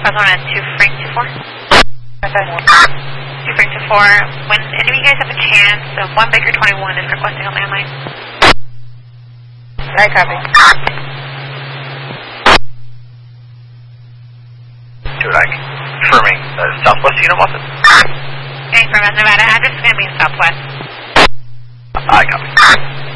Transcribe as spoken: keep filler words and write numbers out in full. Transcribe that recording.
Southwest one at two Frank two four. two Frank two four. When any of you guys have a chance, so one Baker twenty-one is requesting a landline. I copy. Dude, I'm confirming uh, Southwest unit, what's it? Okay, from Nevada, address is going to be in Southwest. I copy.